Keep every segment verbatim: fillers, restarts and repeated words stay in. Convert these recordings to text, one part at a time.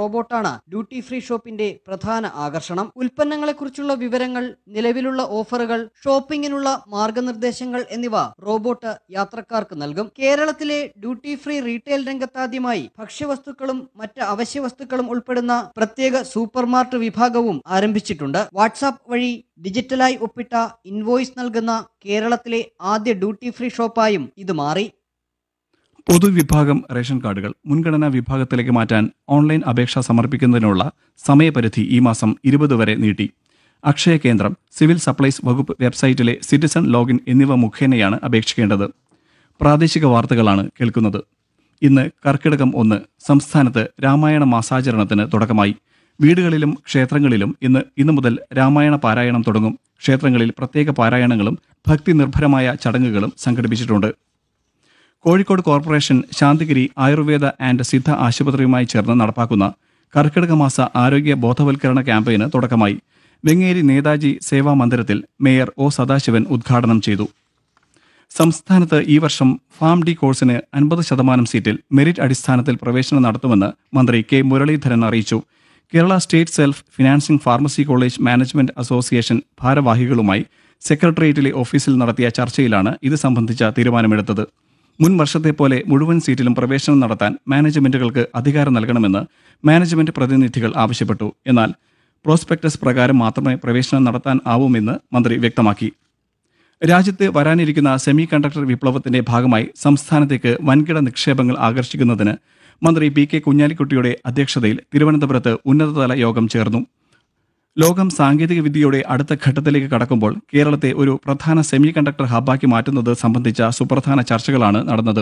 റോബോട്ടാണ് duty free ഷോപ്പിന്റെ പ്രധാന ആകർഷണം. ഉൽപ്പന്നങ്ങളെക്കുറിച്ചുള്ള വിവരങ്ങൾ, നിലവിലുള്ള ഓഫറുകൾ, ഷോപ്പിംഗിനുള്ള മാർഗനിർദ്ദേശങ്ങൾ എന്നിവ റോബോട്ട് യാത്രക്കാർക്ക് നൽകും. കേരളത്തിലെ ഡ്യൂട്ടി ഫ്രീ റീറ്റെയിൽ രംഗത്താദ്യമായി ഭക്ഷ്യവസ്തുക്കളും മറ്റ് അവശ്യ വസ്തുക്കളും ഉൾപ്പെടുന്ന പ്രത്യേക സൂപ്പർമാർട്ട് വിഭാഗവും ആരംഭിച്ചിട്ടുണ്ട്. വാട്സാപ്പ് വഴി ഡിജിറ്റലായി ഒപ്പിട്ട ഇൻവോയ്സ് നൽകുന്ന കേരളത്തിലെ ആദ്യ ഡ്യൂട്ടി ഫ്രീ ഷോപ്പായും ഇത് മാറി. പൊതുവിഭാഗം റേഷൻ കാർഡുകൾ മുൻഗണനാ വിഭാഗത്തിലേക്ക് മാറ്റാൻ ഓൺലൈൻ അപേക്ഷ സമർപ്പിക്കുന്നതിനുള്ള സമയപരിധി ഈ മാസം ഇരുപത് വരെ നീട്ടി. അക്ഷയ കേന്ദ്രം, സിവിൽ സപ്ലൈസ് വകുപ്പ് വെബ്സൈറ്റിലെ സിറ്റിസൺ ലോഗിൻ എന്നിവ മുഖേനയാണ് അപേക്ഷിക്കേണ്ടത്. പ്രാദേശിക വാർത്തകളാണ് കേൾക്കുന്നത്. ഇന്ന് കർക്കിടകം ഒന്ന്. സംസ്ഥാനത്ത് രാമായണ മാസാചരണത്തിന് തുടക്കമായി. വീടുകളിലും ക്ഷേത്രങ്ങളിലും ഇന്ന് ഇന്നു മുതൽ രാമായണ പാരായണം തുടങ്ങും. ക്ഷേത്രങ്ങളിൽ പ്രത്യേക പാരായണങ്ങളും ഭക്തി നിർഭരമായ ചടങ്ങുകളും സംഘടിപ്പിച്ചിട്ടുണ്ട്. കോഴിക്കോട് കോർപ്പറേഷൻ ശാന്തിഗിരി ആയുർവേദ ആൻഡ് സിദ്ധ ആശുപത്രിയുമായി ചേർന്ന് നടപ്പാക്കുന്ന കർക്കിടക മാസ ആരോഗ്യ ബോധവൽക്കരണ ക്യാമ്പയിന് തുടക്കമായി. വെങ്ങേരി നേതാജി സേവാ മന്ദിരത്തിൽ മേയർ ഒ സദാശിവൻ ഉദ്ഘാടനം ചെയ്തു. സംസ്ഥാനത്ത് ഈ വർഷം ഫാം ഡി കോഴ്സിന് അൻപത് ശതമാനം സീറ്റിൽ മെറിറ്റ് അടിസ്ഥാനത്തിൽ പ്രവേശനം നടത്തുമെന്ന് മന്ത്രി കെ മുരളീധരൻ അറിയിച്ചു. Kerala state self financing pharmacy college management association ഭാരവാഹികളുമായി സെക്രട്ടേറിയറ്റിലെ ഓഫീസിൽ നടത്തിയ ചർച്ചയിലാണ് ഇത് സംബന്ധിച്ച തീരുമാനമെടുത്തത്. മുൻ വർഷത്തെ പോലെ മുഴുവൻ സീറ്റിലും പ്രവേശനം നടത്താൻ മാനേജ്മെന്റുകൾക്ക് അധികാരം നൽകണമെന്ന് മാനേജ്മെന്റ് പ്രതിനിധികൾ ആവശ്യപ്പെട്ടു. എന്നാൽ പ്രോസ്പെക്ടസ് പ്രകാരം മാത്രമേ പ്രവേശനം നടത്താൻ ആവുമെന്ന് മന്ത്രി വ്യക്തമാക്കി. രാജ്യത്ത് വരാനിരിക്കുന്ന സെമി കണ്ടക്ടർ വിപ്ലവത്തിന്റെ ഭാഗമായി സംസ്ഥാനത്തേക്ക് വൻകിട നിക്ഷേപങ്ങൾ ആകർഷിക്കുന്നതിന് മന്ത്രി പി കെ കുഞ്ഞാലിക്കുട്ടിയുടെ അധ്യക്ഷതയിൽ തിരുവനന്തപുരത്ത് ഉന്നതതല യോഗം ചേർന്നു. ലോകം സാങ്കേതിക വിദ്യയുടെ അടുത്ത ഘട്ടത്തിലേക്ക് കടക്കുമ്പോൾ കേരളത്തെ ഒരു പ്രധാന സെമി കണ്ടക്ടർ ഹബ്ബാക്കി മാറ്റുന്നത് സംബന്ധിച്ച സുപ്രധാന ചർച്ചകളാണ് നടന്നത്.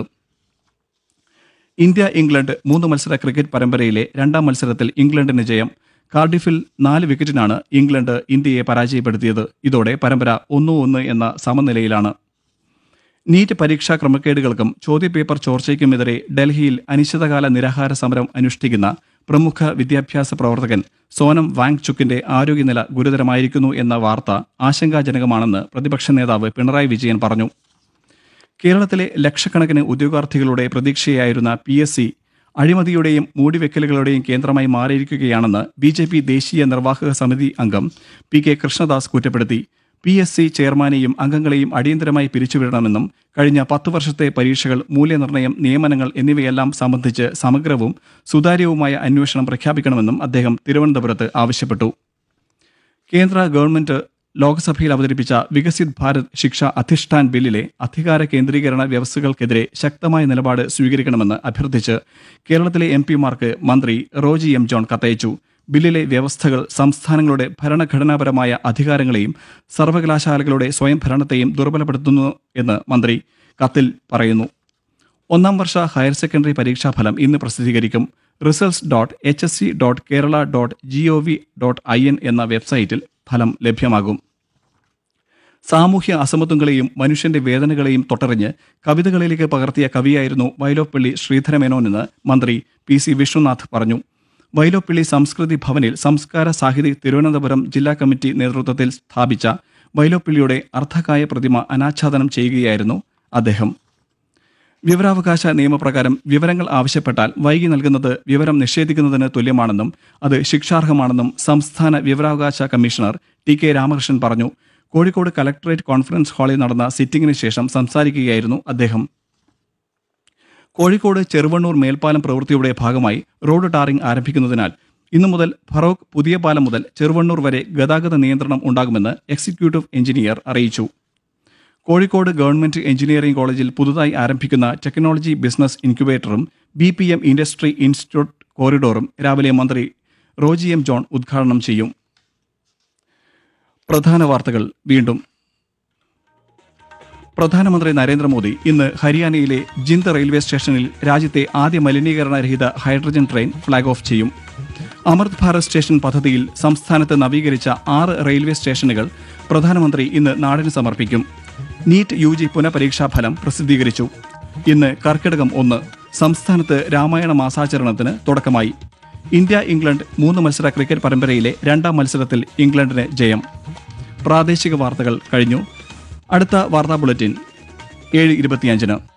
ഇന്ത്യ ഇംഗ്ലണ്ട് മൂന്ന് മത്സര ക്രിക്കറ്റ് പരമ്പരയിലെ രണ്ടാം മത്സരത്തിൽ ഇംഗ്ലണ്ടിന് ജയം. കാർഡിഫിൽ നാല് വിക്കറ്റിനാണ് ഇംഗ്ലണ്ട് ഇന്ത്യയെ പരാജയപ്പെടുത്തിയത്. ഇതോടെ പരമ്പര ഒന്ന് ഒന്ന് എന്ന സമനിലയിലാണ്. നീറ്റ് പരീക്ഷാ ക്രമക്കേടുകൾക്കും ചോദ്യപേപ്പർ ചോർച്ചയ്ക്കുമെതിരെ ഡൽഹിയിൽ അനിശ്ചിതകാല നിരാഹാര സമരം അനുഷ്ഠിക്കുന്ന പ്രമുഖ വിദ്യാഭ്യാസ പ്രവർത്തകൻ സോനം വാങ്ചുക്കിന്റെ ആരോഗ്യനില ഗുരുതരമായിരിക്കുന്നു എന്ന വാർത്ത ആശങ്കാജനകമാണെന്ന് പ്രതിപക്ഷ നേതാവ് പിണറായി വിജയൻ പറഞ്ഞു. കേരളത്തിലെ ലക്ഷക്കണക്കിന് ഉദ്യോഗാർത്ഥികളുടെ പ്രതീക്ഷയായിരുന്ന പി എസ് സി അഴിമതിയുടെയും മൂടിവെക്കലുകളുടെയും കേന്ദ്രമായി മാറിയിരിക്കുകയാണെന്ന് ബി ജെ പി ദേശീയ നിർവാഹക സമിതി അംഗം പി കെ കൃഷ്ണദാസ് കുറ്റപ്പെടുത്തി. പി എസ് സി ചെയർമാനെയും അംഗങ്ങളെയും അടിയന്തരമായി പിരിച്ചുവിടണമെന്നും കഴിഞ്ഞ പത്തു വർഷത്തെ പരീക്ഷകൾ, മൂല്യനിർണ്ണയം, നിയമനങ്ങൾ എന്നിവയെല്ലാം സംബന്ധിച്ച് സമഗ്രവും സുതാര്യവുമായ അന്വേഷണം പ്രഖ്യാപിക്കണമെന്നും അദ്ദേഹം തിരുവനന്തപുരത്ത് ആവശ്യപ്പെട്ടു. കേന്ദ്ര ഗവൺമെന്റ് ലോക്സഭയിൽ അവതരിപ്പിച്ച വികസിത് ഭാരത് ശിക്ഷ അധിഷ്ഠാൻ ബില്ലിലെ അധികാര കേന്ദ്രീകരണ വ്യവസ്ഥകൾക്കെതിരെ ശക്തമായ നിലപാട് സ്വീകരിക്കണമെന്ന് അഭ്യർത്ഥിച്ച് കേരളത്തിലെ എം പിമാർക്ക് മന്ത്രി റോജി എം ജോൺ കത്തയച്ചു. ബില്ലിലെ വ്യവസ്ഥകൾ സംസ്ഥാനങ്ങളുടെ ഭരണഘടനാപരമായ അധികാരങ്ങളെയും സർവകലാശാലകളുടെ സ്വയംഭരണത്തെയും ദുർബലപ്പെടുത്തുന്നു എന്ന് മന്ത്രി കത്തിൽ പറയുന്നു. ഒന്നാം വർഷ ഹയർ സെക്കൻഡറി പരീക്ഷാഫലം ഇന്ന് പ്രസിദ്ധീകരിക്കും. Results dot H S C dot Kerala dot G O V dot I N എന്ന വെബ്സൈറ്റിൽ ഫലം ലഭ്യമാകും. സാമൂഹ്യ അസമത്വങ്ങളെയും മനുഷ്യന്റെ വേദനകളെയും തൊട്ടറിഞ്ഞ് കവിതകളിലേക്ക് പകർത്തിയ കവിയായിരുന്നു വൈലോപ്പിള്ളി ശ്രീധരമേനോനെന്ന് മന്ത്രി പി സി വിഷ്ണുനാഥ് പറഞ്ഞു. വൈലോപ്പിള്ളി സംസ്കൃതി ഭവനിൽ സംസ്കാര സാഹിതി തിരുവനന്തപുരം ജില്ലാ കമ്മിറ്റി നേതൃത്വത്തിൽ സ്ഥാപിച്ച വൈലോപ്പിള്ളിയുടെ അർദ്ധകായ പ്രതിമ അനാച്ഛാദനം ചെയ്യുകയായിരുന്നു അദ്ദേഹം. വിവരാവകാശ നിയമപ്രകാരം വിവരങ്ങൾ ആവശ്യപ്പെട്ടാൽ വൈകി നൽകുന്നത് വിവരം നിഷേധിക്കുന്നതിന് തുല്യമാണെന്നും അത് ശിക്ഷാർഹമാണെന്നും സംസ്ഥാന വിവരാവകാശ കമ്മീഷണർ ടി കെ രാമകൃഷ്ണൻ പറഞ്ഞു. കോഴിക്കോട് കലക്ടറേറ്റ് കോൺഫറൻസ് ഹാളിൽ നടന്ന സിറ്റിംഗിന് ശേഷം സംസാരിക്കുകയായിരുന്നു അദ്ദേഹം. കോഴിക്കോട് ചെറുവണ്ണൂർ മേൽപ്പാലം പ്രവൃത്തിയുടെ ഭാഗമായി റോഡ് ടാറിംഗ് ആരംഭിക്കുന്നതിനാൽ ഇന്നു മുതൽ ഫറോക്ക് പുതിയ പാലം മുതൽ ചെറുവണ്ണൂർ വരെ ഗതാഗത നിയന്ത്രണം ഉണ്ടാകുമെന്ന് എക്സിക്യൂട്ടീവ് എഞ്ചിനീയർ അറിയിച്ചു. കോഴിക്കോട് ഗവൺമെന്റ് എഞ്ചിനീയറിംഗ് കോളേജിൽ പുതുതായി ആരംഭിക്കുന്ന technology business ഇൻക്യുബേറ്ററും B P M industry institute കോറിഡോറും രാവിലെ മന്ത്രി റോജി എം ജോൺ ഉദ്ഘാടനം ചെയ്യും. പ്രധാന വാർത്തകൾ വീണ്ടും. പ്രധാനമന്ത്രി നരേന്ദ്രമോദി ഇന്ന് ഹരിയാനയിലെ ജിന്ദ് റെയിൽവേ സ്റ്റേഷനിൽ രാജ്യത്തെ ആദ്യ മലിനീകരണരഹിത ഹൈഡ്രജൻ ട്രെയിൻ ഫ്ളാഗ് ഓഫ് ചെയ്യും. അമൃത് ഭാരത് സ്റ്റേഷൻ പദ്ധതിയിൽ സംസ്ഥാനത്ത് നവീകരിച്ച ആറ് റെയിൽവേ സ്റ്റേഷനുകൾ പ്രധാനമന്ത്രി ഇന്ന് നാടിന് സമർപ്പിക്കും. നീറ്റ് യു ജി പുനഃപരീക്ഷാഫലം പ്രസിദ്ധീകരിച്ചു. ഇന്ന് കർക്കിടകം ഒന്ന്. സംസ്ഥാനത്ത് രാമായണ മാസാചരണത്തിന് തുടക്കമായി. ഇന്ത്യ ഇംഗ്ലണ്ട് മൂന്ന് മത്സര ക്രിക്കറ്റ് പരമ്പരയിലെ രണ്ടാം മത്സരത്തിൽ ഇംഗ്ലണ്ടിന് ജയം. പ്രാദേശിക വാർത്തകൾ കഴിഞ്ഞു. അടുത്ത വാർത്താ ബുള്ളറ്റിൻ ഏഴ് ഇരുപത്തിയഞ്ചിന്.